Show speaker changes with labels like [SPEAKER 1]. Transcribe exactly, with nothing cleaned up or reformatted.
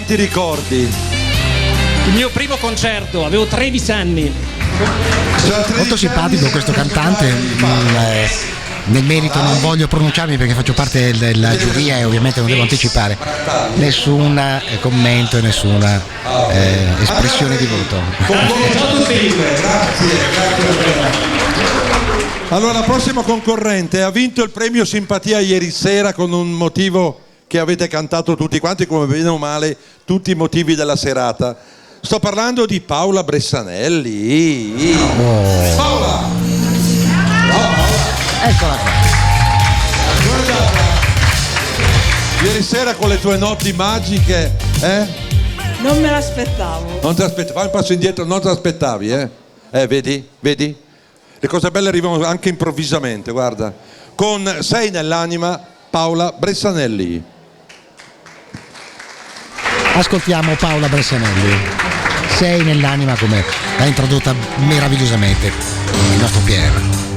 [SPEAKER 1] ti ricordi?
[SPEAKER 2] Il mio primo concerto, avevo tredici anni.
[SPEAKER 3] Molto simpatico questo cantante. mm, eh, Nel merito non voglio pronunciarmi perché faccio parte del- della giuria e ovviamente non devo anticipare nessun eh, commento e nessuna eh, espressione di voto.
[SPEAKER 1] Allora, prossimo concorrente ha vinto il premio Simpatia ieri sera con un motivo che avete cantato tutti quanti, come bene o male, tutti i motivi della serata. Sto parlando di Paola Bressanelli.
[SPEAKER 3] Oh.
[SPEAKER 1] Paola!
[SPEAKER 3] Eccola qua.
[SPEAKER 1] Guarda, ieri sera con le tue notti magiche, eh?
[SPEAKER 4] Non me l'aspettavo.
[SPEAKER 1] Non ti aspettavi, fai un passo indietro, non ti aspettavi, eh? Eh, vedi? Vedi? Le cose belle arrivano anche improvvisamente, guarda. Con Sei nell'anima, Paola Bressanelli.
[SPEAKER 3] Ascoltiamo Paola Bressanelli. Sei nell'anima, come l'ha introdotta meravigliosamente il nostro Pier.